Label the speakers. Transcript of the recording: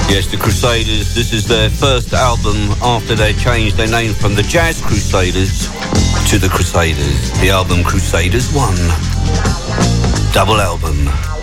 Speaker 1: Yes, the Crusaders. This is their first album after they changed their name from the Jazz Crusaders to the Crusaders. The album Crusaders 1. Double album.